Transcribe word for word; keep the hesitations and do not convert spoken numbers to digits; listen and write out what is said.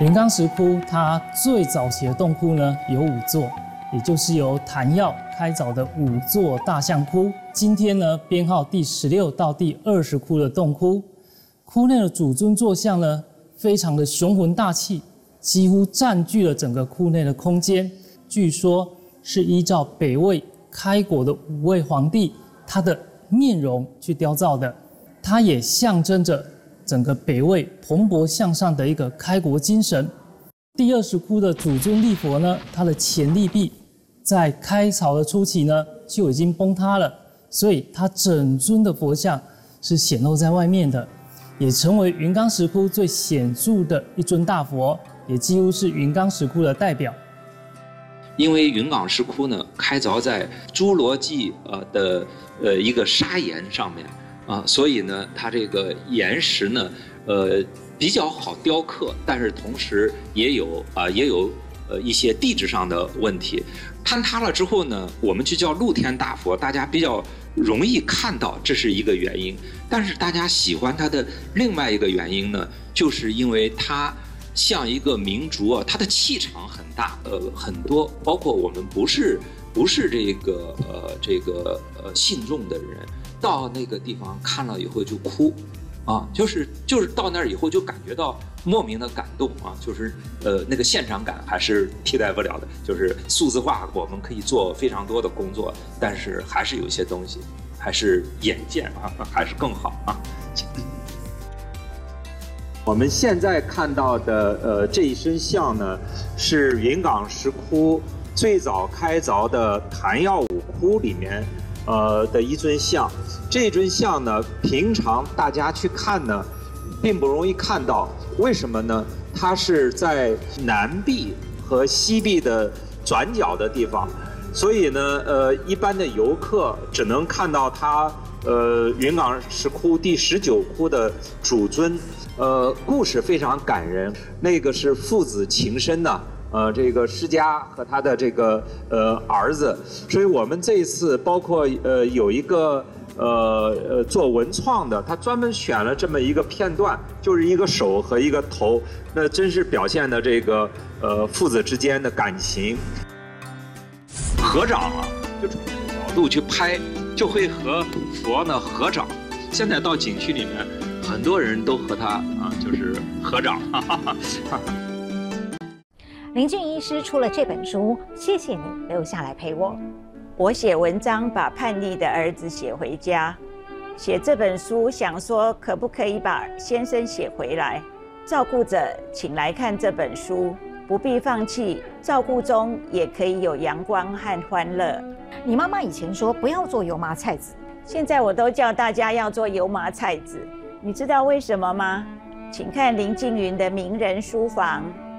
云冈石窟它最早期的洞窟呢有五座，也就是由谭耀开凿的五座大象窟。今天呢编号第十六到第二十窟的洞窟，窟内的主尊坐像呢非常的雄浑大气，几乎占据了整个窟内的空间。据说是依照北魏开国的五位皇帝他的面容去雕造的，它也象征着整个北魏蓬勃向上的一个开国精神。第二十窟的主尊立佛呢，它的前立壁在开凿的初期呢就已经崩塌了，所以它整尊的佛像是显露在外面的，也成为云冈石窟最显著的一尊大佛，也几乎是云冈石窟的代表。 因为云冈石窟呢开凿在侏罗纪呃的呃一个砂岩上面啊，所以呢它这个岩石呢呃比较好雕刻，但是同时也有啊、呃、也有呃一些地质上的问题。坍塌了之后呢，我们就叫露天大佛，大家比较容易看到，这是一个原因。但是大家喜欢它的另外一个原因呢，就是因为它像一个明烛啊，它的气场很大，呃，很多，包括我们不是不是这个呃这个呃信众的人，到那个地方看了以后就哭，啊，就是就是到那儿以后就感觉到莫名的感动啊，就是呃那个现场感还是替代不了的。就是数字化我们可以做非常多的工作，但是还是有一些东西还是眼见啊，还是更好啊。 我们现在看到的呃这一身像呢，是云冈石窟最早开凿的谭耀五窟里面呃的一尊像。这尊像呢，平常大家去看呢，并不容易看到。为什么呢？它是在南壁和西壁的转角的地方，所以呢，呃，一般的游客只能看到它呃云冈石窟第十九窟的主尊。呃，故事非常感人，那个是父子情深呐、呃，这个释迦和他的这个呃儿子，所以我们这一次包括呃有一个呃呃做文创的，他专门选了这么一个片段，就是一个手和一个头，那真是表现的这个呃父子之间的感情。 合掌啊，就从这个角度去拍，就会和佛呢合掌。现在到景区里面，很多人都和他啊，就是合掌。 林俊医师出了这本书，谢谢你留下来陪我。 我写文章把叛逆的儿子写回家，写这本书想说可不可以把先生写回来？照顾者请来看这本书，不必放弃，照顾中也可以有阳光和欢乐。 你妈妈以前说不要做油麻菜籽， 现在我都叫大家要做油麻菜籽。你知道为什么吗？请看林静云的名人书房。